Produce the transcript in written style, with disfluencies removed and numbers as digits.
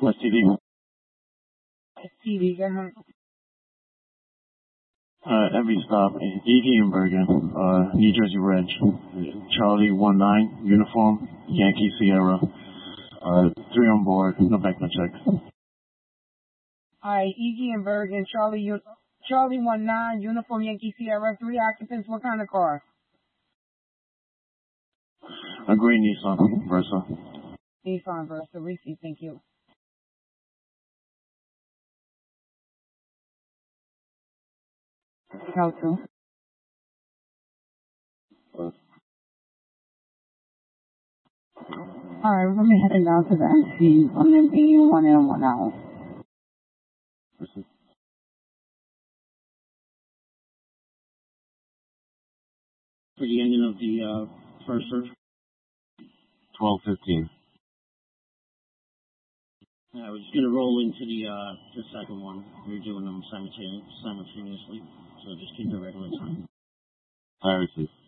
West TV. TV, Every stop, Iggy and Bergen, New Jersey Reg, Charlie 19, uniform, Yankee Sierra, 3 on board, no background check. Alright, Iggy and Bergen, Charlie 19, uniform, Yankee Sierra, 3 occupants, what kind of car? A green Nissan Versa. Nissan Versa, receipt, thank you. How to? Alright, we're going to be heading down to the MC. I'm going to be 1 in, 1 out. For the ending of the first search? 12:15. We're just going to roll into the second one. We're doing them simultaneously, so just keep the regular time. I receive.